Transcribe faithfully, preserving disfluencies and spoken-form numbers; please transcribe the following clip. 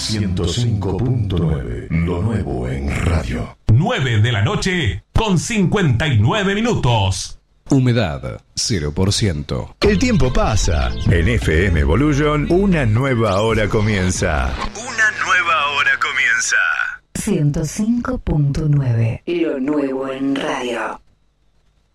ciento cinco punto nueve. Lo nuevo en radio. nueve de la noche con cincuenta y nueve minutos. Humedad cero por ciento. El tiempo pasa. En F M Evolution, una nueva hora comienza. Una nueva hora comienza. ciento cinco punto nueve. Lo nuevo en radio.